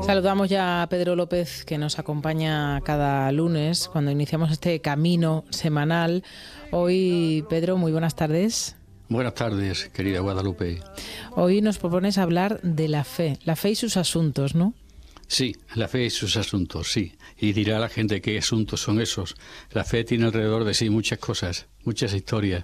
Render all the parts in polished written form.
Saludamos ya a Pedro López, que nos acompaña cada lunes cuando iniciamos este camino semanal. Hoy, Pedro, muy buenas tardes. Buenas tardes, querida Guadalupe. Hoy nos propones hablar de la fe y sus asuntos, ¿no? Sí, la fe y sus asuntos, sí. Y dirá la gente qué asuntos son esos. La fe tiene alrededor de sí muchas cosas, muchas historias.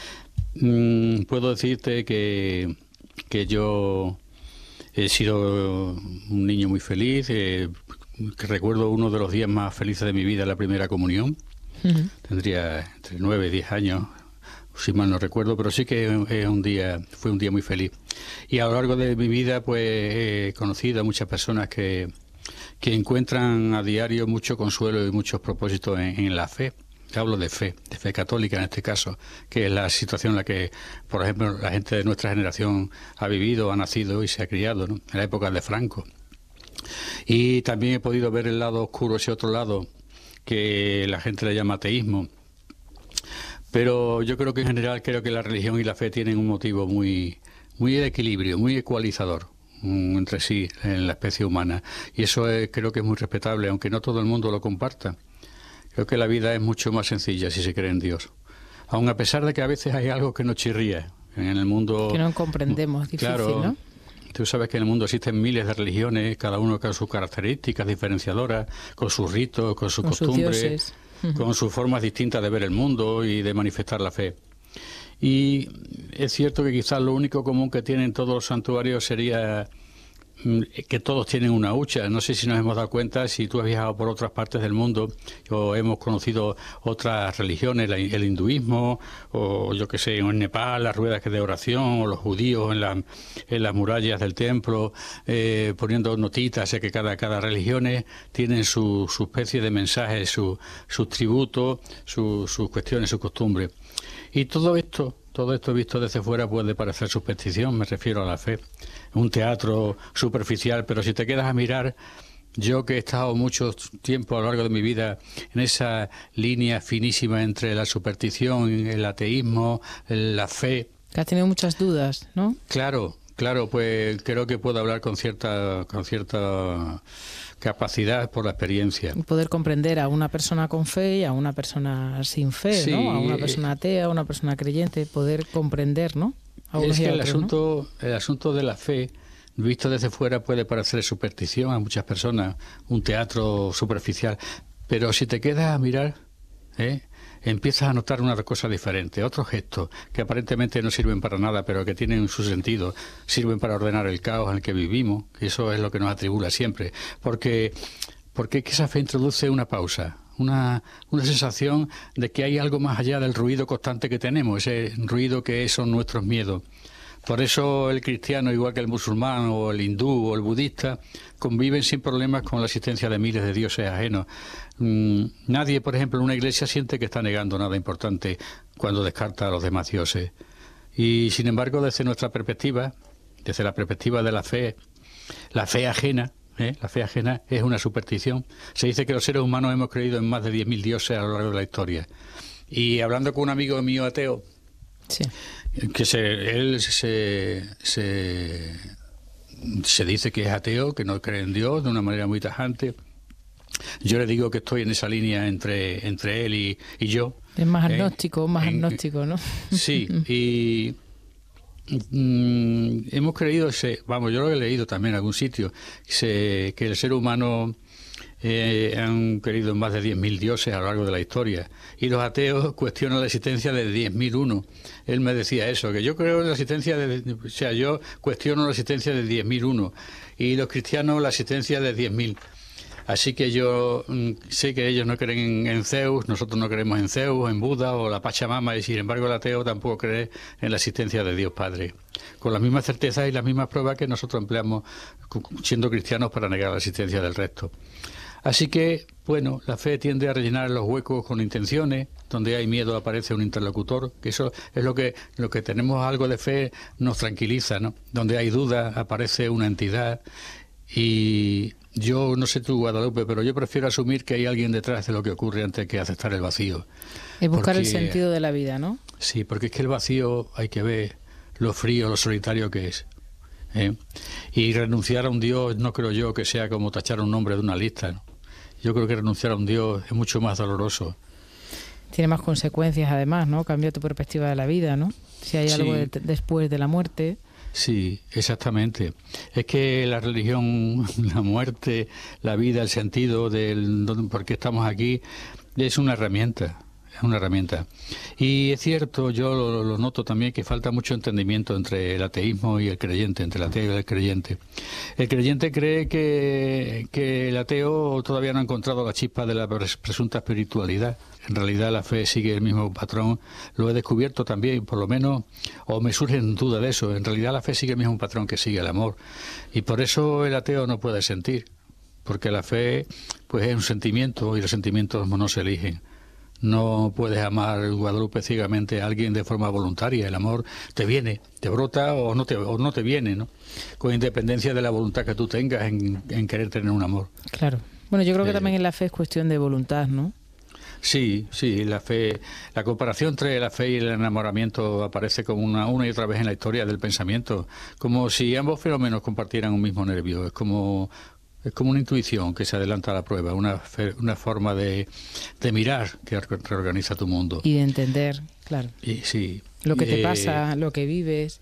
Puedo decirte que yo he sido un niño muy feliz, que recuerdo uno de los días más felices de mi vida, la primera comunión. Uh-huh. Tendría entre 9 y 10 años, si mal no recuerdo, pero sí que fue un día muy feliz. Y a lo largo de mi vida pues he conocido a muchas personas que encuentran a diario mucho consuelo y muchos propósitos en la fe. Hablo de fe católica en este caso, que es la situación en la que, por ejemplo, la gente de nuestra generación ha vivido, ha nacido y se ha criado, ¿no? En la época de Franco. Y también he podido ver el lado oscuro, ese otro lado, que la gente le llama ateísmo. Pero yo creo que en general creo que la religión y la fe tienen un motivo muy de equilibrio, muy ecualizador entre sí en la especie humana. Y eso creo que es muy respetable, aunque no todo el mundo lo comparta. Creo que la vida es mucho más sencilla si se cree en Dios. Aun a pesar de que a veces hay algo que nos chirría en el mundo. Que no comprendemos, difícil, claro, ¿no? Tú sabes que en el mundo existen miles de religiones, cada uno con sus características diferenciadoras, con sus ritos, con sus costumbres, con sus formas distintas de ver el mundo y de manifestar la fe. Y es cierto que quizás lo único común que tienen todos los santuarios sería que todos tienen una hucha. No sé si nos hemos dado cuenta, si tú has viajado por otras partes del mundo o hemos conocido otras religiones, el hinduismo, o yo que sé, en Nepal, las ruedas de oración, o los judíos en las murallas del templo, poniendo notitas, que cada religión tiene su especie de mensaje, sus tributos, sus cuestiones, sus costumbres. Y todo esto visto desde fuera puede parecer superstición, me refiero a la fe. Un teatro superficial, pero si te quedas a mirar, yo que he estado mucho tiempo a lo largo de mi vida en esa línea finísima entre la superstición, el ateísmo, la fe. Que has tenido muchas dudas, ¿no? Claro, pues creo que puedo hablar con cierta capacidad por la experiencia. Y poder comprender a una persona con fe y a una persona sin fe, sí, ¿no? A una persona atea, a una persona creyente, poder comprender, ¿no? Es que el asunto de la fe, visto desde fuera, puede parecer superstición a muchas personas, un teatro superficial, pero si te quedas a mirar, empiezas a notar una cosa diferente, otros gestos que aparentemente no sirven para nada, pero que tienen su sentido, sirven para ordenar el caos en el que vivimos, que eso es lo que nos atribula siempre, porque es que esa fe introduce una pausa, una sensación de que hay algo más allá del ruido constante que tenemos, ese ruido que son nuestros miedos. Por eso el cristiano, igual que el musulmán o el hindú o el budista, conviven sin problemas con la existencia de miles de dioses ajenos. Nadie, por ejemplo, en una iglesia siente que está negando nada importante cuando descarta a los demás dioses. Y sin embargo, desde nuestra perspectiva, desde la perspectiva de la fe ajena, la fe ajena es una superstición. Se dice que los seres humanos hemos creído en más de 10.000 dioses a lo largo de la historia. Y hablando con un amigo mío ateo, sí, que él se dice que es ateo, que no cree en Dios de una manera muy tajante. Yo le digo que estoy en esa línea entre él y yo. Es más agnóstico, agnóstico, ¿no? Sí, y hemos creído, yo lo he leído también en algún sitio, que el ser humano han querido más de 10.000 dioses a lo largo de la historia, y los ateos cuestionan la existencia de 10.001. Él me decía eso, que yo creo en la existencia yo cuestiono la existencia de 10.001 y los cristianos la existencia de 10.000. Así que yo sé que ellos no creen en Zeus, nosotros no creemos en Zeus, en Buda o la Pachamama, y sin embargo el ateo tampoco cree en la existencia de Dios Padre, con las mismas certezas y las mismas pruebas que nosotros empleamos siendo cristianos para negar la existencia del resto. Así que, bueno, la fe tiende a rellenar los huecos con intenciones, donde hay miedo aparece un interlocutor, que eso es lo que tenemos algo de fe nos tranquiliza, ¿no? Donde hay duda aparece una entidad. Y yo no sé tú, Guadalupe, pero yo prefiero asumir que hay alguien detrás de lo que ocurre antes que aceptar el vacío. Es buscar el sentido de la vida, ¿no? Sí, porque es que el vacío hay que ver lo frío, lo solitario que es. ¿eh? Y renunciar a un Dios no creo yo que sea como tachar un nombre de una lista, ¿no? Yo creo que renunciar a un Dios es mucho más doloroso. Tiene más consecuencias además, ¿no? Cambia tu perspectiva de la vida, ¿no? Si hay algo después de la muerte. Sí, exactamente. Es que la religión, la muerte, la vida, el sentido del por qué estamos aquí, es una herramienta. Es una herramienta. Y es cierto, yo lo noto también, que falta mucho entendimiento entre el ateísmo y el creyente, entre el ateo y el creyente. El creyente cree que el ateo todavía no ha encontrado la chispa de la presunta espiritualidad. En realidad la fe sigue el mismo patrón. Lo he descubierto también, por lo menos, o me surgen dudas de eso. En realidad la fe sigue el mismo patrón que sigue el amor. Y por eso el ateo no puede sentir, porque la fe pues es un sentimiento y los sentimientos no se eligen. No puedes amar, Guadalupe, ciegamente a alguien de forma voluntaria. El amor te viene, te brota o no te viene, ¿no? Con independencia de la voluntad que tú tengas en querer tener un amor. Claro. Bueno, yo creo que también en la fe es cuestión de voluntad, ¿no? Sí, la fe, la comparación entre la fe y el enamoramiento aparece como una y otra vez en la historia del pensamiento, como si ambos fenómenos compartieran un mismo nervio. Es como una intuición que se adelanta a la prueba, una forma de mirar que reorganiza tu mundo. Y de entender, claro. Y, sí. Lo que te pasa, lo que vives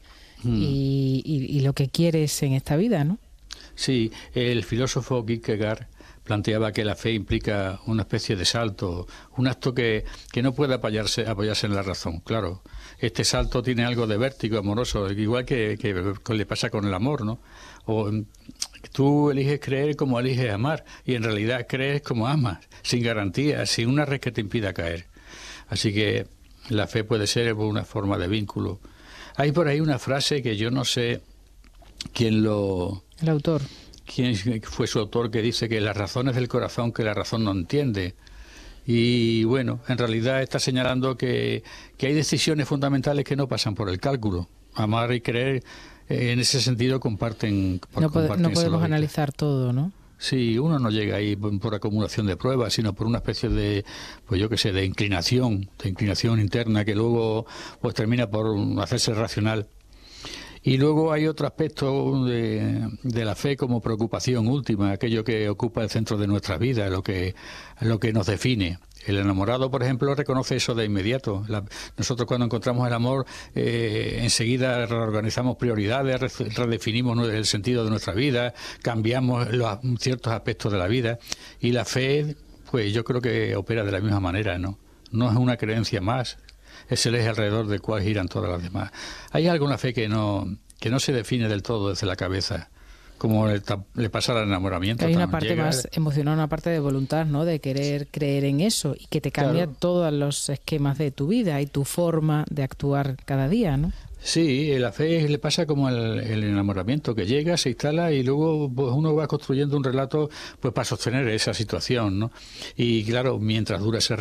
y lo que quieres en esta vida, ¿no? Sí, el filósofo Kierkegaard planteaba que la fe implica una especie de salto, un acto que no puede apoyarse en la razón. Claro, este salto tiene algo de vértigo amoroso, igual que le pasa con el amor, ¿no? O tú eliges creer como eliges amar, y en realidad crees como amas, sin garantía, sin una red que te impida caer. Así que la fe puede ser una forma de vínculo. Hay por ahí una frase que yo no sé quién el autor. ¿Quién fue su autor? Que dice que las razones del corazón que la razón no entiende. Y bueno, en realidad está señalando que hay decisiones fundamentales que no pasan por el cálculo. Amar y creer, en ese sentido, comparten no podemos analizar todo, ¿no? Sí, uno no llega ahí por acumulación de pruebas, sino por una especie de, pues yo qué sé, de inclinación interna que luego pues termina por hacerse racional. Y luego hay otro aspecto de la fe como preocupación última, aquello que ocupa el centro de nuestra vida, lo que nos define. El enamorado, por ejemplo, reconoce eso de inmediato. Nosotros cuando encontramos el amor, enseguida reorganizamos prioridades, redefinimos el sentido de nuestra vida, cambiamos ciertos aspectos de la vida. Y la fe, pues yo creo que opera de la misma manera, ¿no? No es una creencia más. Es el eje alrededor del cual giran todas las demás. Hay algo en la fe que no se define del todo desde la cabeza, como le pasa al enamoramiento. Hay una parte más emocional, una parte de voluntad, ¿no? De querer creer en eso y que te cambia todos los esquemas de tu vida y tu forma de actuar cada día, ¿no? Sí, la fe le pasa como el enamoramiento, que llega, se instala y luego pues, uno va construyendo un relato pues para sostener esa situación, ¿no? Y claro, mientras dura ese